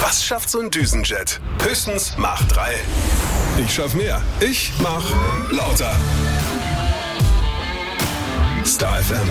Was schafft so ein Düsenjet? Höchstens Mach 3. Ich schaff mehr. Ich mach lauter. Star FM.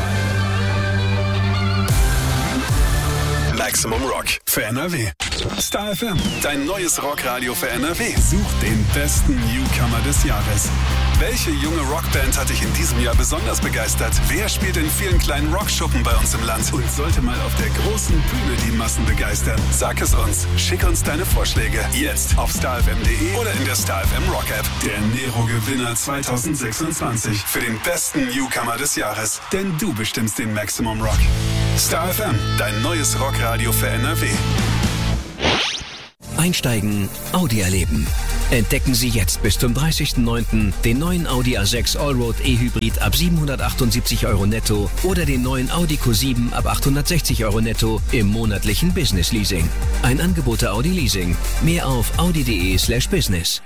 Maximum Rock für NRW. Star FM, dein neues Rockradio für NRW. Such den besten Newcomer des Jahres. Welche junge Rockband hat dich in diesem Jahr besonders begeistert? Wer spielt in vielen kleinen Rockschuppen bei uns im Land und sollte mal auf der großen Bühne die Massen begeistern? Sag es uns. Schick uns deine Vorschläge. Jetzt auf starfm.de oder in der Star FM Rock App. Der Nero-Gewinner 2026 für den besten Newcomer des Jahres. Denn du bestimmst den Maximum Rock. Star FM, dein neues Rockradio für NRW. Einsteigen, Audi erleben. Entdecken Sie jetzt bis zum 30.09. den neuen Audi A6 Allroad E-Hybrid ab 778 € netto oder den neuen Audi Q7 ab 860 € netto im monatlichen Business Leasing. Ein Angebot der Audi Leasing. Mehr auf audi.de/business.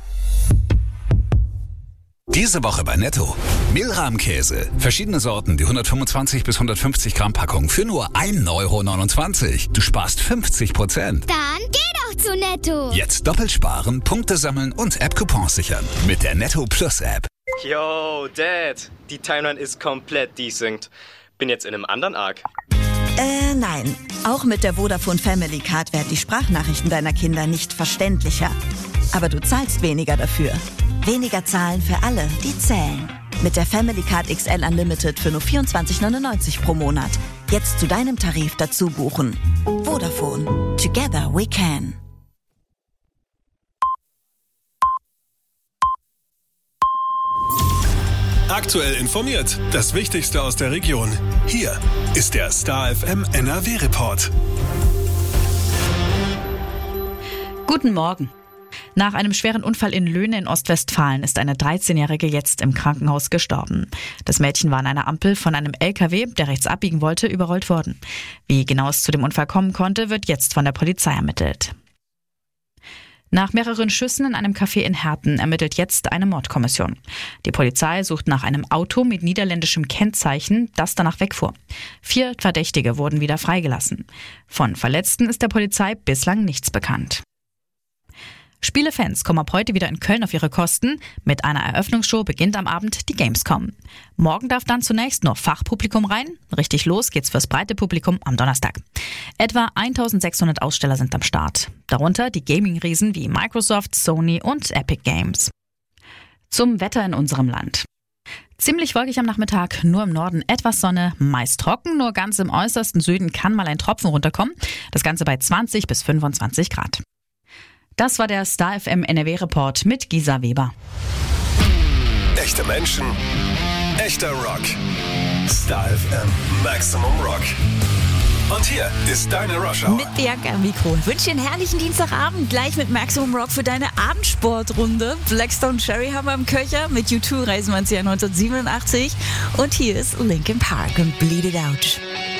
Diese Woche bei Netto. Mehlrahmkäse. Verschiedene Sorten, die 125 bis 150 Gramm Packung für nur 1,29 €. Du sparst 50%. Dann geh doch zu Netto. Jetzt doppelt sparen, Punkte sammeln und App-Coupons sichern. Mit der Netto Plus App. Yo, Dad. Die Timeline ist komplett desynced. Bin jetzt in einem anderen Arc. Nein. Auch mit der Vodafone Family Card werden die Sprachnachrichten deiner Kinder nicht verständlicher. Aber du zahlst weniger dafür. Weniger zahlen für alle, die zählen. Mit der Family Card XL Unlimited für nur 24,99 € pro Monat. Jetzt zu deinem Tarif dazu buchen. Vodafone. Together we can. Aktuell informiert. Das Wichtigste aus der Region. Hier ist der Star FM NRW Report. Guten Morgen. Nach einem schweren Unfall in Löhne in Ostwestfalen ist eine 13-Jährige jetzt im Krankenhaus gestorben. Das Mädchen war an einer Ampel von einem LKW, der rechts abbiegen wollte, überrollt worden. Wie genau es zu dem Unfall kommen konnte, wird jetzt von der Polizei ermittelt. Nach mehreren Schüssen in einem Café in Herten ermittelt jetzt eine Mordkommission. Die Polizei sucht nach einem Auto mit niederländischem Kennzeichen, das danach wegfuhr. 4 Verdächtige wurden wieder freigelassen. Von Verletzten ist der Polizei bislang nichts bekannt. Spielefans kommen ab heute wieder in Köln auf ihre Kosten. Mit einer Eröffnungsshow beginnt am Abend die Gamescom. Morgen darf dann zunächst nur Fachpublikum rein. Richtig los geht's fürs breite Publikum am Donnerstag. Etwa 1600 Aussteller sind am Start. Darunter die Gaming-Riesen wie Microsoft, Sony und Epic Games. Zum Wetter in unserem Land. Ziemlich wolkig am Nachmittag, nur im Norden etwas Sonne, meist trocken, nur ganz im äußersten Süden kann mal ein Tropfen runterkommen. Das Ganze bei 20 bis 25 Grad. Das war der Star FM NRW Report mit Gisa Weber. Echte Menschen, echter Rock. Star FM Maximum Rock. Und hier ist deine Rush Hour. Mit Bianca am Mikro. Ich wünsche dir einen herrlichen Dienstagabend. Gleich mit Maximum Rock für deine Abendsportrunde. Blackstone Cherry haben wir im Köcher. Mit U2 reisen wir ins Jahr 1987. Und hier ist Linkin Park und Bleed It Out.